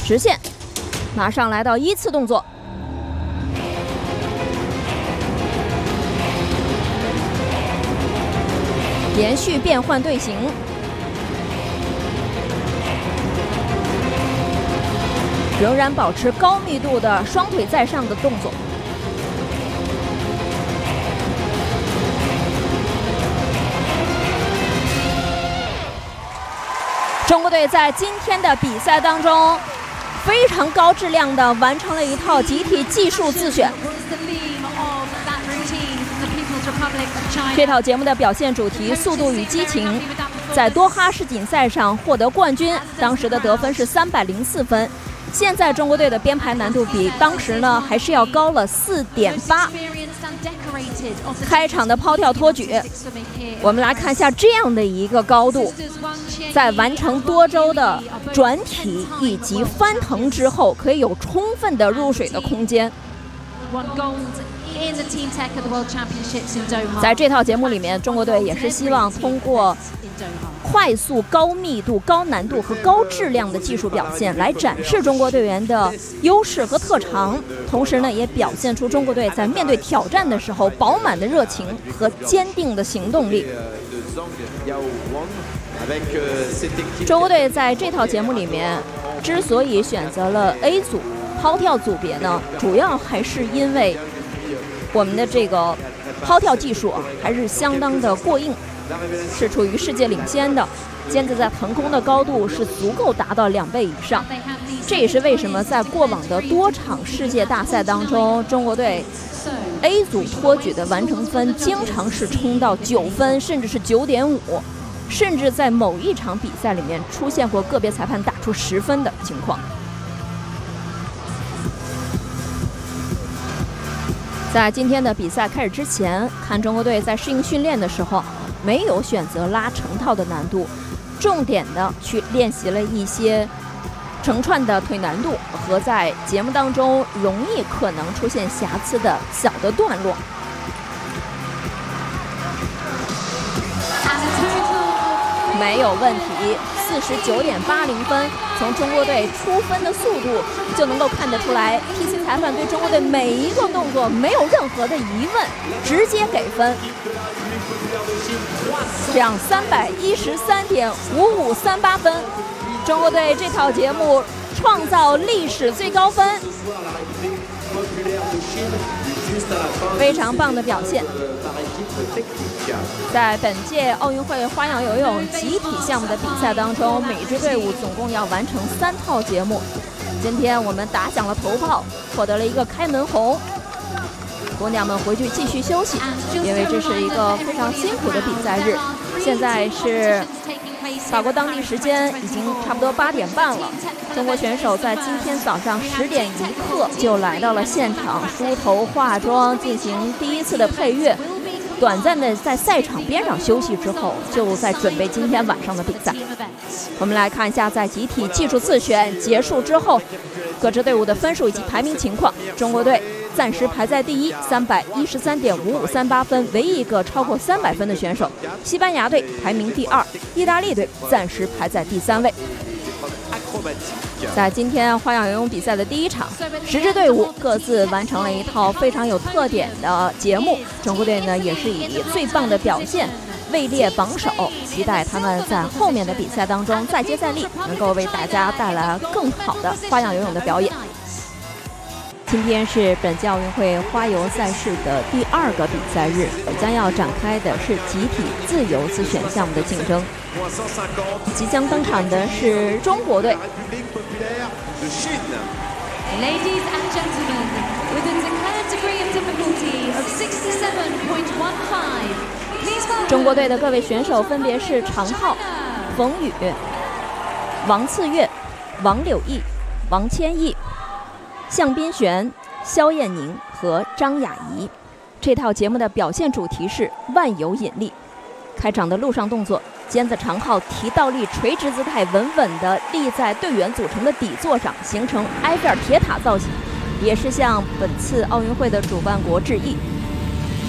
直线，马上来到依次动作。连续变换队形，仍然保持高密度的双腿在上的动作。中国队在今天的比赛当中，非常高质量的完成了一套集体技术自选。这套节目的表现主题“速度与激情”，在多哈世锦赛上获得冠军，当时的得分是304分。现在中国队的编排难度比当时呢还是要高了4.8。开场的抛跳托举，我们来看一下这样的一个高度，在完成多周的转体以及翻腾之后，可以有充分的入水的空间。在这套节目里面，中国队也是希望通过快速、高密度、高难度和高质量的技术表现，来展示中国队员的优势和特长，同时呢，也表现出中国队在面对挑战的时候饱满的热情和坚定的行动力。中国队在这套节目里面之所以选择了 A 组抛跳组别呢，主要还是因为我们的这个抛跳技术还是相当的过硬，是处于世界领先的，毽子在腾空的高度是足够达到2倍以上。这也是为什么在过往的多场世界大赛当中，中国队 A 组托举的完成分经常是冲到9分，甚至是9.5，甚至在某一场比赛里面出现过个别裁判打出10分的情况。在今天的比赛开始之前，看中国队在适应训练的时候，没有选择拉成套的难度，重点的去练习了一些成串的腿难度和在节目当中容易可能出现瑕疵的小的段落。没有问题，49.80分，从中国队出分的速度就能够看得出来 ，TC 裁判对中国队每一个动作没有任何的疑问，直接给分。这样313.5538分，中国队这套节目创造历史最高分，非常棒的表现。在本届奥运会花样游泳集体项目的比赛当中，每支队伍总共要完成3套节目。今天我们打响了头炮，获得了一个开门红。姑娘们回去继续休息，因为这是一个非常辛苦的比赛日。现在是法国当地时间已经差不多8点半了。中国选手在今天早上10点1刻就来到了现场，梳头化妆，进行第一次的配乐。短暂的在赛场边上休息之后，就在准备今天晚上的比赛。我们来看一下，在集体技术自选结束之后，各支队伍的分数以及排名情况。中国队暂时排在第一，313.5538分，唯一一个超过300分的选手。西班牙队排名第2，意大利队暂时排在第3位。在今天花样游泳比赛的第一场，10支队伍各自完成了一套非常有特点的节目。中国队呢也是以最棒的表现位列榜首，期待他们在后面的比赛当中再接再厉，能够为大家带来更好的花样游泳的表演。今天是本届奥运会花游赛事的第2个比赛日，将要展开的是集体自由自选项目的竞争。即将登场的是中国队。 Ladies and gentlemen, with a declared degree of difficulty of 67.15, please welcome 中国队的各位选手分别是常浩、冯宇、王次月、王柳毅、王千毅、向斌璇、肖艳宁和张雅怡。这套节目的表现主题是万有引力。开场的陆上动作，毽子常浩提倒立垂直姿态，稳稳地立在队员组成的底座上，形成埃菲尔铁塔造型，也是向本次奥运会的主办国致意。